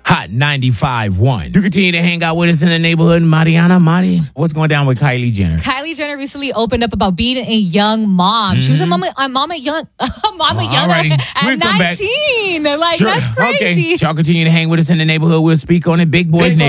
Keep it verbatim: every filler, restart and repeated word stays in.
Hot ninety-five point one. You continue to hang out with us in the neighborhood, Mariana. Mari, what's going down with Kylie Jenner? Kylie Jenner recently opened up about being a young mom. Mm-hmm. She was a mama, a mama young, a mama oh, young at we'll nineteen. Like, sure. That's crazy. Okay, y'all continue to hang with us in the neighborhood. We'll speak on it. Big Boys Big Neighborhood.